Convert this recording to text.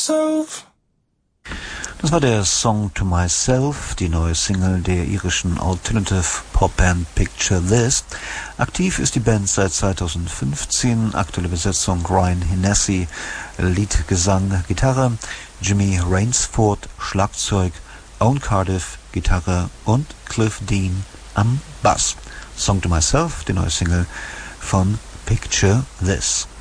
Das war der Song To Myself, die neue Single der irischen Alternative Popband Picture This. Aktiv ist die Band seit 2015, aktuelle Besetzung Ryan Hennessy, Lead, Gesang, Gitarre, Jimmy Rainsford, Schlagzeug, Owen Cardiff, Gitarre und Cliff Dean am Bass. Song To Myself, die neue Single von Picture This.